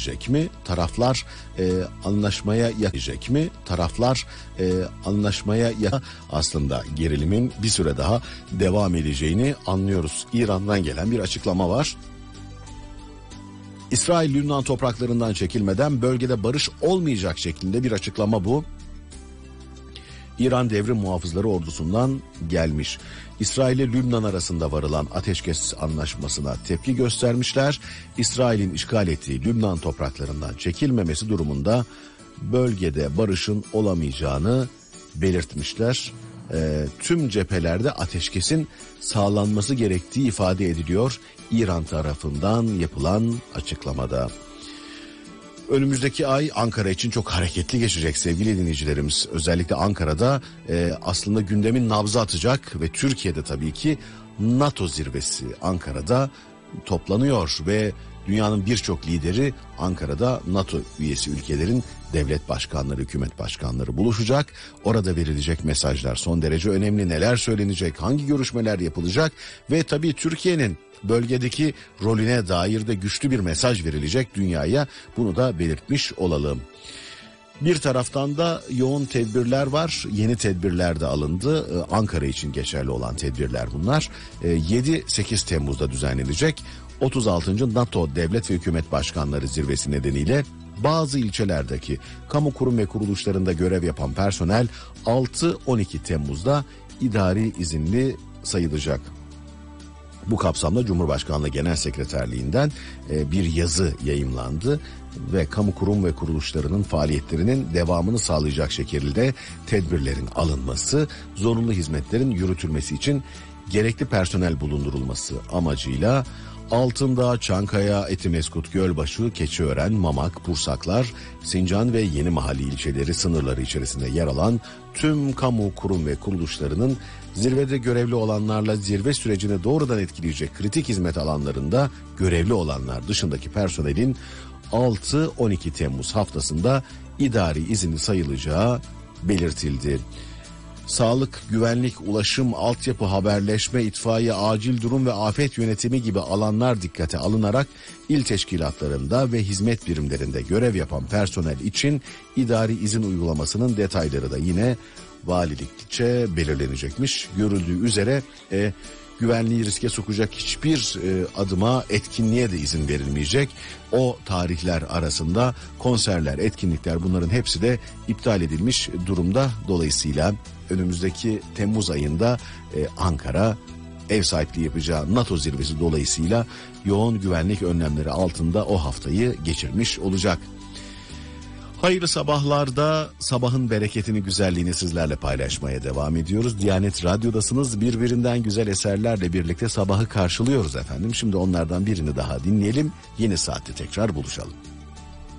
edecek mi? Taraflar anlaşmaya yakacak mi? Taraflar anlaşmaya aslında gerilimin bir süre daha devam edeceğini anlıyoruz. İran'dan gelen bir açıklama var. İsrail Lübnan topraklarından çekilmeden bölgede barış olmayacak şeklinde bir açıklama bu. İran Devrim Muhafızları ordusundan gelmiş. İsrail ile Lübnan arasında varılan ateşkes anlaşmasına tepki göstermişler. İsrail'in işgal ettiği Lübnan topraklarından çekilmemesi durumunda bölgede barışın olamayacağını belirtmişler. Tüm cephelerde ateşkesin sağlanması gerektiği ifade ediliyor İran tarafından yapılan açıklamada. Önümüzdeki ay Ankara için çok hareketli geçecek sevgili dinleyicilerimiz. Özellikle Ankara'da aslında gündemin nabzı atacak ve Türkiye'de tabii ki NATO zirvesi Ankara'da toplanıyor ve dünyanın birçok lideri Ankara'da NATO üyesi ülkelerin devlet başkanları, hükümet başkanları buluşacak. Orada verilecek mesajlar son derece önemli. Neler söylenecek, hangi görüşmeler yapılacak ve tabii Türkiye'nin bölgedeki rolüne dair de güçlü bir mesaj verilecek dünyaya. Bunu da belirtmiş olalım. Bir taraftan da yoğun tedbirler var. Yeni tedbirler de alındı. Ankara için geçerli olan tedbirler bunlar. 7-8 Temmuz'da düzenlenecek 36. NATO Devlet ve Hükümet Başkanları Zirvesi nedeniyle bazı ilçelerdeki kamu kurum ve kuruluşlarında görev yapan personel 6-12 Temmuz'da idari izinli sayılacak. Bu kapsamda Cumhurbaşkanlığı Genel Sekreterliğinden bir yazı yayımlandı ve kamu kurum ve kuruluşlarının faaliyetlerinin devamını sağlayacak şekilde tedbirlerin alınması, zorunlu hizmetlerin yürütülmesi için gerekli personel bulundurulması amacıyla Altındağ, Çankaya, Etimeskut, Gölbaşı, Keçiören, Mamak, Pursaklar, Sincan ve Yenimahalle ilçeleri sınırları içerisinde yer alan tüm kamu kurum ve kuruluşlarının zirvede görevli olanlarla zirve sürecini doğrudan etkileyecek kritik hizmet alanlarında görevli olanlar dışındaki personelin 6-12 Temmuz haftasında idari izinli sayılacağı belirtildi. Sağlık, güvenlik, ulaşım, altyapı, haberleşme, itfaiye, acil durum ve afet yönetimi gibi alanlar dikkate alınarak il teşkilatlarında ve hizmet birimlerinde görev yapan personel için idari izin uygulamasının detayları da yine valilikçe belirlenecekmiş. Görüldüğü üzere güvenliği riske sokacak hiçbir adıma, etkinliğe de izin verilmeyecek. O tarihler arasında konserler, etkinlikler, bunların hepsi de iptal edilmiş durumda. Dolayısıyla önümüzdeki Temmuz ayında Ankara ev sahipliği yapacağı NATO zirvesi dolayısıyla yoğun güvenlik önlemleri altında o haftayı geçirmiş olacak. Hayırlı sabahlarda sabahın bereketini, güzelliğini sizlerle paylaşmaya devam ediyoruz. Diyanet Radyo'dasınız. Birbirinden güzel eserlerle birlikte sabahı karşılıyoruz efendim. Şimdi onlardan birini daha dinleyelim. Yeni saatte tekrar buluşalım.